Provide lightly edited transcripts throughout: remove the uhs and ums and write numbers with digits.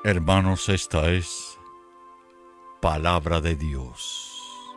Hermanos, esta es palabra de Dios.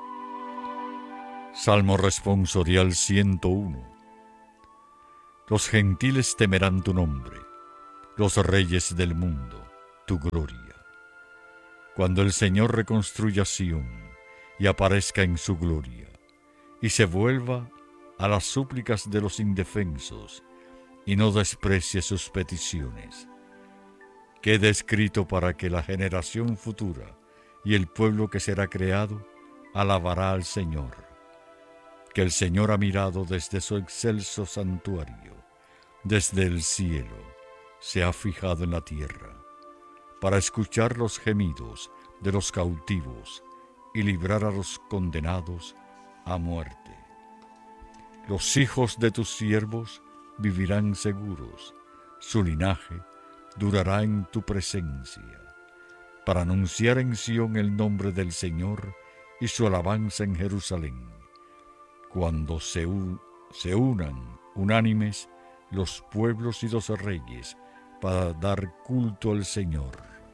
Salmo responsorial 101. Los gentiles temerán tu nombre, los reyes del mundo, tu gloria. Cuando el Señor reconstruya Sión y aparezca en su gloria, y se vuelva a las súplicas de los indefensos, y no desprecie sus peticiones. Quede escrito para que la generación futura y el pueblo que será creado alabará al Señor, que el Señor ha mirado desde su excelso santuario, desde el cielo, se ha fijado en la tierra, para escuchar los gemidos de los cautivos y librar a los condenados a muerte. Los hijos de tus siervos vivirán seguros, su linaje durará en tu presencia, para anunciar en Sión el nombre del Señor y su alabanza en Jerusalén. Cuando se unan unánimes los pueblos y los reyes para dar culto al Señor.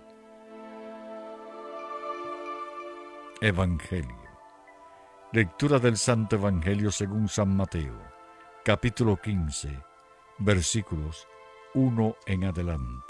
Evangelio. Lectura del Santo Evangelio según San Mateo, capítulo 15, versículos 1 en adelante.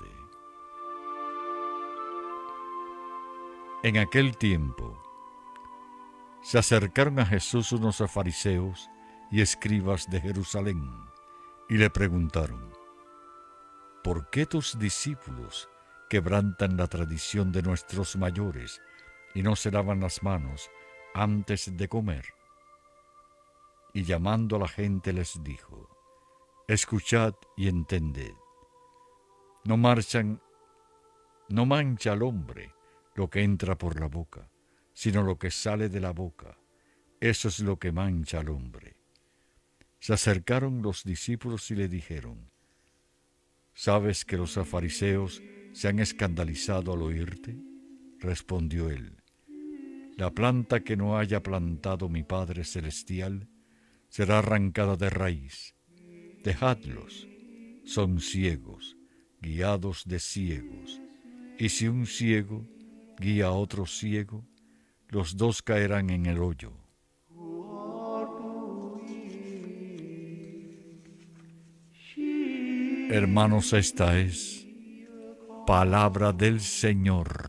En aquel tiempo se acercaron a Jesús unos fariseos y escribas de Jerusalén y le preguntaron: ¿por qué tus discípulos quebrantan la tradición de nuestros mayores y no se lavan las manos antes de comer? Y llamando a la gente les dijo: escuchad y entended. No mancha al hombre lo que entra por la boca, sino lo que sale de la boca. Eso es lo que mancha al hombre. Se acercaron los discípulos y le dijeron: ¿sabes que los fariseos se han escandalizado al oírte? Respondió él: la planta que no haya plantado mi Padre Celestial será arrancada de raíz. Dejadlos, son ciegos, guiados de ciegos. Y si un ciego guía a otro ciego, los dos caerán en el hoyo. Hermanos, esta es palabra del Señor.